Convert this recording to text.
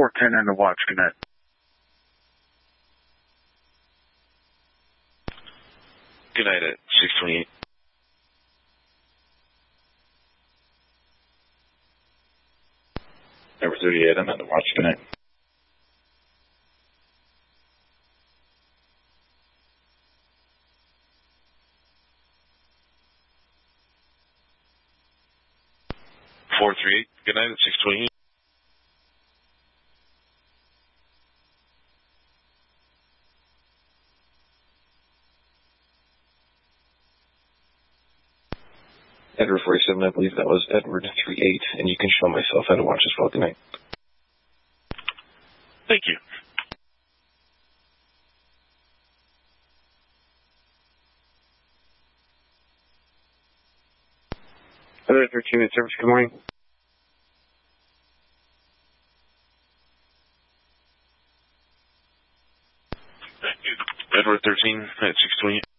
410 and the watch. Good night. Good night at 628. Number 38, I'm at the watch. Good night. Good night at 628. Edward 47, I believe that was Edward 38, and you can show myself how to watch as well. Good night. Thank you. Edward 13 at service, good morning. Edward 13 at 628.